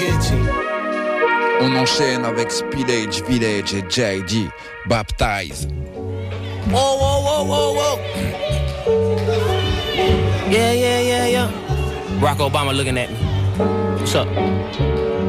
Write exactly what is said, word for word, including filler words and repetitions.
spaghetti. On enchaîne avec Spillage Village et J D, Baptize. Whoa, whoa, whoa, whoa, whoa. Yeah, yeah, yeah, yeah. Barack Obama looking at me. What's up?